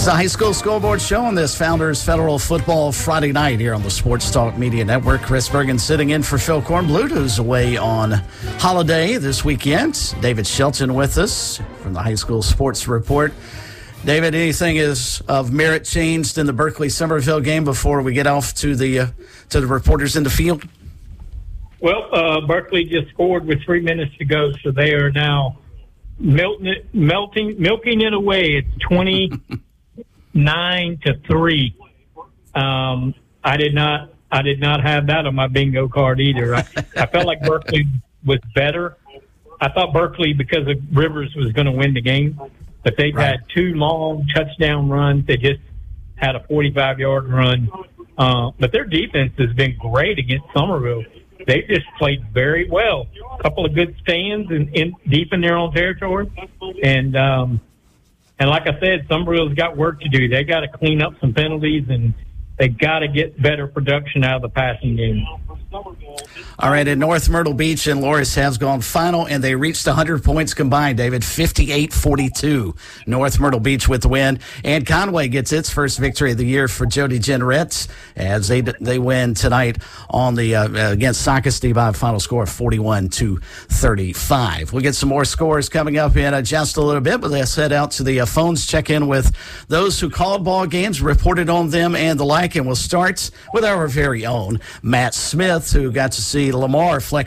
It's the High School Scoreboard Show on this Founders Federal Football Friday night here on the Sports Talk Media Network. Chris Bergen sitting in for Phil Kornblut, who's away on holiday this weekend. David Shelton with us from the High School Sports Report. David, anything is of merit changed in the Berkeley-Somerville game before we get off to the reporters in the field? Well, Berkeley just scored with 3 minutes to go, so they are now milking it away. It's 29-3. I did not have that on my bingo card either. I felt like Berkeley was better. I thought Berkeley, because of Rivers, was going to win the game, but they've had two long touchdown runs. They just had a 45-yard run. But their defense has been great against Somerville. They just played very well. A couple of good stands in deep in their own territory. And like I said, Somerville's got work to do. They got to clean up some penalties, and they got to get better production out of the passing game. All right, and North Myrtle Beach and Loris has gone final, and they reached 100 points combined, David, 58-42. North Myrtle Beach with the win. And Conway gets its first victory of the year for Jody Jenrette as they win tonight on the against Socastee by a final score of 41-35. We'll get some more scores coming up in just a little bit, but let's head out to the phones, check in with those who called ball games, reported on them, and the like, and we'll start with our very own Matt Smith, who got to see Lamar flex